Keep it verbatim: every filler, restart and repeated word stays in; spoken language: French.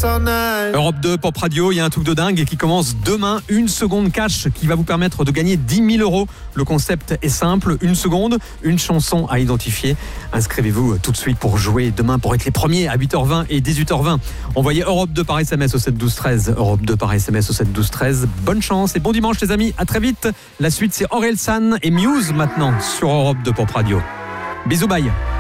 personnel. Europe deux Pop Radio, il y a un truc de dingue qui commence demain. Une seconde cash qui va vous permettre de gagner dix mille euros. Le concept est simple, une seconde, une chanson à identifier. Inscrivez-vous tout de suite pour jouer demain, pour être les premiers à huit heures vingt et dix-huit heures vingt. Envoyez Europe deux par S M S au sept douze treize. Europe deux par S M S au sept douze treize. Bonne chance et bon dimanche les amis, à très vite. La suite c'est Orelsan et Muse maintenant sur Europe deux Pop Radio. Bisous, bye.